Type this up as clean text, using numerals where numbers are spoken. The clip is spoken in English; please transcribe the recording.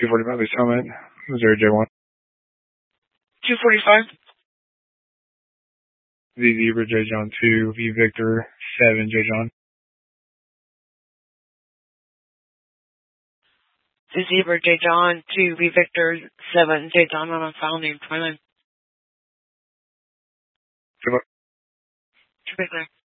245 East Summit, Missouri J1. 245. V Zebra J John 2, V Victor 7 J John. V Zebra J John 2, V Victor 7 J John on a file named Twilight. Goodbye. Goodbye.